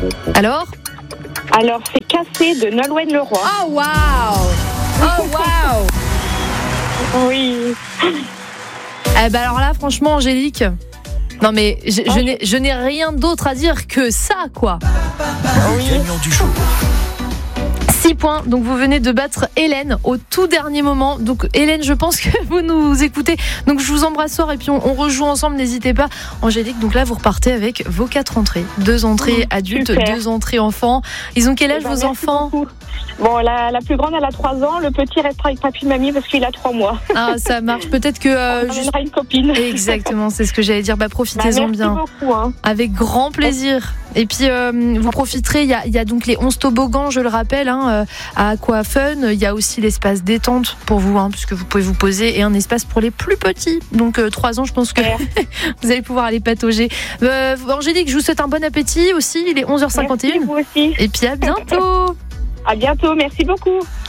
Alors, c'est Cassé de Nolwenn Leroy. Oh waouh! Oh waouh! Oui. Eh ben alors là, franchement, Angélique, non mais je n'ai rien d'autre à dire que ça, quoi. Le gagnant du jour. 6 points, donc vous venez de battre Hélène au tout dernier moment. Donc Hélène, je pense que vous nous écoutez. Donc je vous embrasse fort et puis on rejoue ensemble, n'hésitez pas. Angélique, donc là vous repartez avec vos 4 entrées. 2 entrées adultes, super. 2 entrées enfants. Ils ont quel âge vos enfants? Beaucoup. Bon, la plus grande, elle a 3 ans. Le petit restera avec papy et mamie parce qu'il a 3 mois. Ah, ça marche. Peut-être que... On amènera une copine. Exactement, c'est ce que j'allais dire. Profitez-en bien. Merci beaucoup. Hein. Avec grand plaisir. Et puis, vous profiterez, il y a donc les 11 toboggans, je le rappelle, à Aquafun. Il y a aussi l'espace détente pour vous, puisque vous pouvez vous poser, et un espace pour les plus petits. Donc, 3 ans, je pense que vous allez pouvoir aller patauger. Angélique, je vous souhaite un bon appétit aussi. Il est 11h51. Merci, vous aussi. Et puis, à bientôt. À bientôt. Merci beaucoup.